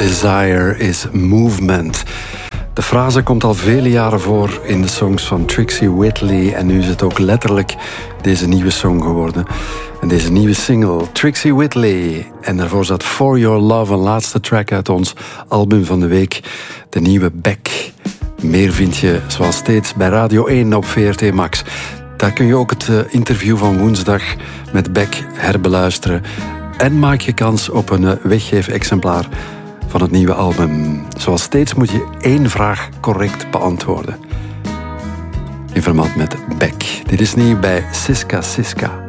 Desire is movement. De frase komt al vele jaren voor in de songs van Trixie Whitley. En nu is het ook letterlijk deze nieuwe song geworden. En deze nieuwe single, Trixie Whitley. En daarvoor zat For Your Love, een laatste track uit ons album van de week. De nieuwe Beck. Meer vind je zoals steeds bij Radio 1 op VRT Max. Daar kun je ook het interview van woensdag met Beck herbeluisteren. En maak je kans op een weggeef-exemplaar van het nieuwe album. Zoals steeds moet je 1 vraag correct beantwoorden. In verband met Beck. Dit is nieuw bij Siska Siska.